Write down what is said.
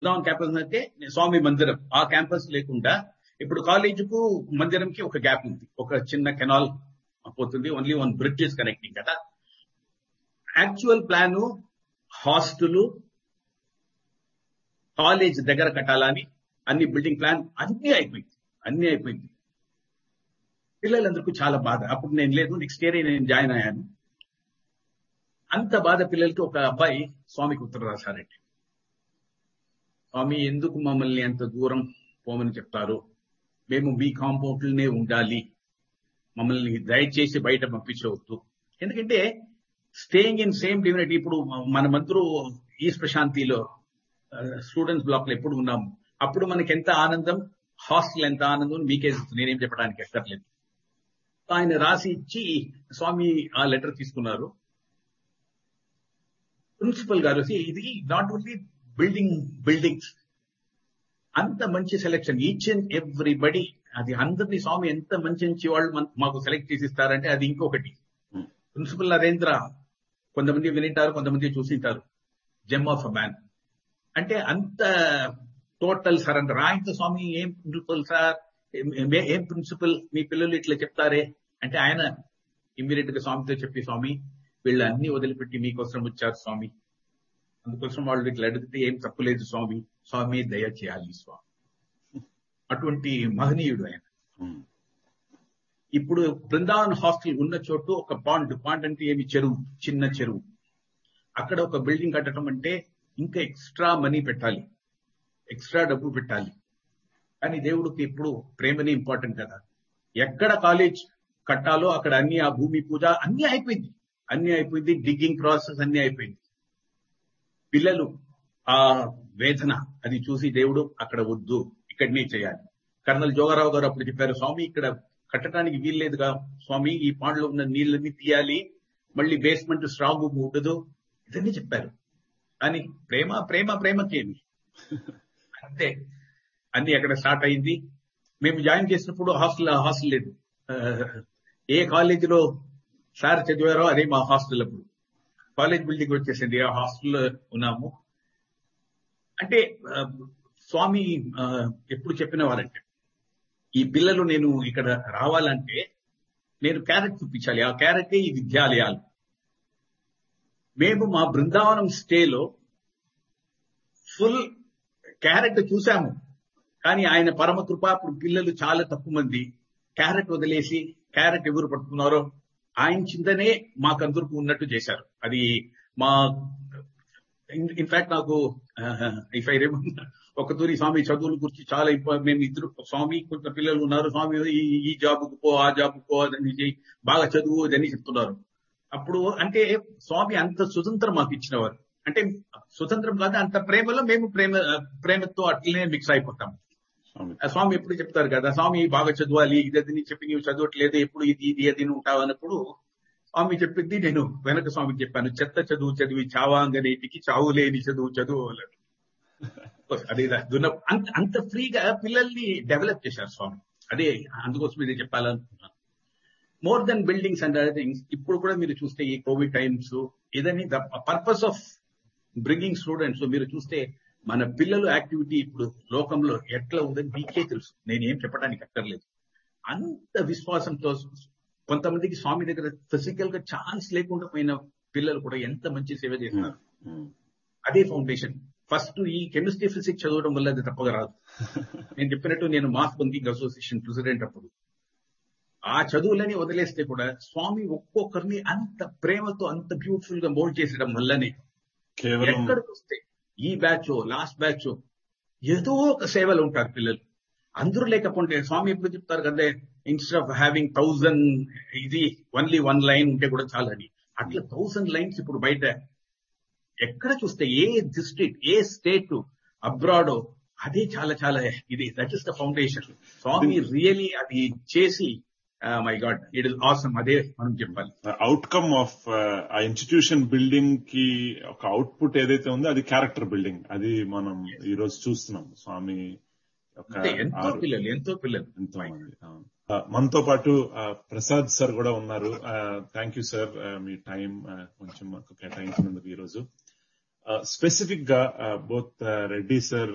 Brindavan campus అయితే స్వామి మందిరం, ఆ క్యాంపస్ లేకుండా ఇప్పుడు కాలేజీకు మందిరంకి ఒక గ్యాప్ ఉంది, ఒక చిన్న కెనాల్ పోతుంది, ఓన్లీ 1 బ్రిడ్జ్ ఇస్ కనెక్టింగ్ కదా. యాక్చువల్ ప్లాను హాస్టల్ కాలేజ్ దగ్గర కట్టాలని అన్ని బిల్డింగ్ ప్లాన్ అన్ని అయిపోయింది. పిల్లలందరికీ చాలా బాధ. అప్పుడు నేను లేదు, నెక్స్ట్ ఇయర్ నేను జాయిన్ అయ్యాను. అంత బాధ పిల్లలకి. ఒక అబ్బాయి స్వామికి ఉత్తరం రాశారండి, స్వామి ఎందుకు మమ్మల్ని అంత దూరం పోమని చెప్తారు, మేము మీ కాంపౌండ్లోనే ఉండాలి, మమ్మల్ని దయచేసి బయట పంపించవద్దు. ఎందుకంటే స్టేయింగ్ ఇన్ సేమ్ డివినిటీ. ఇప్పుడు మనమందరూ ఈస్ట్ ప్రశాంతిలో స్టూడెంట్స్ బ్లాక్ లో ఎప్పుడు ఉన్నాము, అప్పుడు మనకి ఎంత ఆనందం, హాస్టల్ ఎంత ఆనందం మీకే నేనేం చెప్పడానికి ఎక్కర్లేదు. ఆయన రాసి ఇచ్చి స్వామి ఆ లెటర్ తీసుకున్నారు. ప్రిన్సిపల్ గారు ఇది నాట్ ఓన్లీ బిల్డింగ్స్, అంత మంచి సెలెక్షన్, ఈచ్ అండ్ ఎవ్రీబడి, అది అందరినీ స్వామి ఎంత మంచి వాళ్ళు మాకు సెలెక్ట్ చేసి ఇస్తారంటే అది ఇంకొకటి. ప్రిన్సిపల్ నరేంద్ర కొంతమంది వినింటారు, కొంతమంది చూసింటారు, జెమ్ ఆఫ్ అ మ్యాన్ అంటే అంత టోటల్ సరెండర్. ఆయనతో స్వామి ఏం ప్రిన్సిపల్ సార్, ఏం ప్రిన్సిపల్, మీ పిల్లలు ఇట్లా చెప్తారే అంటే ఆయన ఇమ్మీడియట్ గా స్వామితో చెప్పి, స్వామి వీళ్ళు అన్ని వదిలిపెట్టి మీకోసం వచ్చారు స్వామి, అందుకోసం వాళ్ళు ఇట్లా అడిగితే ఏం తప్పులేదు స్వామి, స్వామి దయ చేయాలి స్వామి. అటువంటి మహనీయుడు ఆయన. ఇప్పుడు బృందావన్ హాస్టల్ ఉన్న చోటు ఒక పాండ్ అంటే ఏమి, చెరువు, చిన్న చెరువు. అక్కడ ఒక బిల్డింగ్ కట్టడం అంటే ఇంకా ఎక్స్ట్రా మనీ పెట్టాలి, ఎక్స్ట్రా డబ్బు పెట్టాలి. కానీ దేవుడికి ఇప్పుడు ప్రేమని ఇంపార్టెంట్ కదా. ఎక్కడ కాలేజ్ కట్టాలో అక్కడ అన్ని, ఆ భూమి పూజ అన్ని అయిపోయింది, డిగ్గింగ్ ప్రాసెస్ అన్ని అయిపోయింది. పిల్లలు ఆ వేదన అది చూసి దేవుడు అక్కడ వద్దు, ఇక్కడనే చేయాలి. కర్నల్ జోగారావు గారు అప్పుడు చెప్పారు, స్వామి ఇక్కడ కట్టడానికి వీల్లేదుగా స్వామి, ఈ పాండ్లో ఉన్న నీళ్ళని తీయాలి, మళ్ళీ బేస్మెంట్ స్ట్రాంగ్ ఉండదు, ఇదన్నీ చెప్పారు. అని ప్రేమకేమి అంతే అన్ని అక్కడ స్టార్ట్ అయింది. మేము జాయిన్ చేసినప్పుడు హాస్టల్ లేదు. ఏ కాలేజీలో సార్ చదివారో అదే మా హాస్టల్. అప్పుడు కాలేజ్ బిల్డింగ్ వచ్చేసింది, ఆ హాస్టల్లో ఉన్నాము. అంటే స్వామి ఎప్పుడు చెప్పిన వారంటే, ఈ పిల్లలు నేను ఇక్కడ రావాలంటే నేను క్యారెట్ చూపించాలి, ఆ క్యారెటే ఈ విద్యాలయాలు. మేము మా బృందావనం స్టేలో ఫుల్ క్యారెట్ చూసాము, కానీ ఆయన పరమ కృప అప్పుడు పిల్లలు చాలా తక్కువ మంది క్యారెట్ వదిలేసి, క్యారెట్ ఎవరు పట్టుకున్నారో ఆయన చింతనే మాకందరికీ ఉన్నట్టు చేశారు. అది మా ఇన్ఫాక్ట్ నాకు ఇఫ్ ఐ రిమెంబర్ ఒక తూరి స్వామి చదువుల గురించి చాలా మేము ఇద్దరు, స్వామి కొంత పిల్లలు ఉన్నారు, స్వామి ఈ జాబుకు పో, ఆ జాబుకు పో, అని బాగా చదువు అని చెప్తున్నారు. అప్పుడు అంటే స్వామి అంత స్వతంత్రం మాకు ఇచ్చినవారు. అంటే స్వతంత్రం కాదు, అంత ప్రేమలో మేము ప్రేమతో అట్లనే మిక్స్ అయిపోతాం. స్వామి ఎప్పుడు చెప్తారు కదా, స్వామి బాగా చదవాలి, ఇది చెప్పి నీవు చదవట్లేదు, ఎప్పుడు ఇది అది ఉంటావు అన్నప్పుడు స్వామి చెప్పింది నేను వెనక స్వామికి చెప్పాను, చెత్త చదువు చదివి చావాంగనేటికి చావు లేని చదువు వాళ్ళని. అదే అంత ఫ్రీగా పిల్లల్ని డెవలప్ చేశారు స్వామి. అదే అందుకోసం ఇది చెప్పాలనుకుంటున్నాను. More than buildings and other things, ఇప్పుడు కూడా మీరు చూస్తే ఈ కోవిడ్ టైమ్స్ ఇదని the purpose of bringing students మీరు చూస్తే మన పిల్లలు యాక్టివిటీ ఇప్పుడు లోకంలో ఎట్లా ఉందని మీకే తెలుసు, నేనేం చెప్పడానికి అక్కర్లేదు. అంత విశ్వాసంతో కొంతమందికి స్వామి దగ్గర ఫిజికల్ గా ఛాన్స్ లేకుండా పోయిన పిల్లలు కూడా ఎంత మంచి సేవ చేస్తున్నారు. అదే ఫౌండేషన్. ఫస్ట్ ఈ కెమిస్ట్రీ ఫిజిక్స్ చదవడం వల్ల అది తప్పగా రాదు. నేను చెప్పినట్టు నేను మాస్ బంకింగ్ అసోసియేషన్ ప్రెసిడెంట్ అప్పుడు. ఆ చదువులని వదిలేస్తే కూడా స్వామి ఒక్కొక్కరిని అంత ప్రేమతో అంత బ్యూటిఫుల్ గా మోల్డ్ చేసడం వల్లనే ఎక్కడికి వస్తే ఈ బ్యాచ్ లాస్ట్ బ్యాచ్ ఏదో ఒక సేవలు ఉంటారు పిల్లలు. అందరూ లేకపోతే స్వామి ఎప్పుడు చెప్తారు కదా, ఇన్స్టెడ్ ఆఫ్ హ్యావింగ్ 1000 ఇది ఓన్లీ 1 లైన్ ఉంటే కూడా చాలని, అట్లా 1000 లైన్స్ ఇప్పుడు బయట ఎక్కడ చూస్తే ఏ డిస్ట్రిక్ట్ ఏ స్టేట్ అబ్రాడ్ అదే చాలా చాలా ఇది. That is the foundation. Swamy really అది చేసి my God it is awesome. అదే మనం చెప్పాలి. అవుట్కమ్ ఆఫ్ ఆ ఇన్స్టిట్యూషన్ బిల్డింగ్ కి ఒక అవుట్పుట్ ఏదైతే ఉందో అది క్యారెక్టర్ బిల్డింగ్. అది మనం ఈ రోజు చూస్తున్నాం. స్వామి ఎంతో పిల్లలు ఎంతో మంది. మనతో పాటు ప్రసాద్ సార్ కూడా ఉన్నారు. Thank you sir, me time కొంచెం మాకు కేటాయించినందుకు ఈ రోజు. స్పెసిఫిక్ గా బోత్ రెడ్డి సార్